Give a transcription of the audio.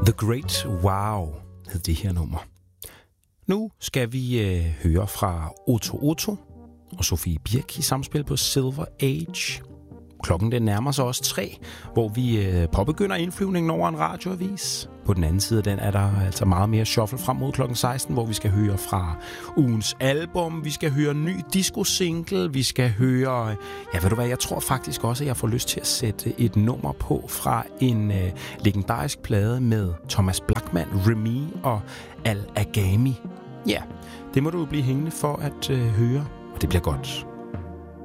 The Great Wow hed det her nummer. Nu skal vi høre fra Otto Otto og Sofie Birk i samspil på Silver Age. Klokken den nærmer sig også 3, hvor vi påbegynder indflyvningen over en radioavis. På den anden side den er der altså meget mere shuffle frem mod klokken 16, hvor vi skal høre fra ugens album, vi skal høre ny disco-single, vi skal høre... Ja, ved du hvad, jeg tror faktisk også, at jeg får lyst til at sætte et nummer på fra en legendarisk plade med Thomas Blachman, Remy og Al Agami. Ja, det må du jo blive hængende for at høre, og det bliver godt.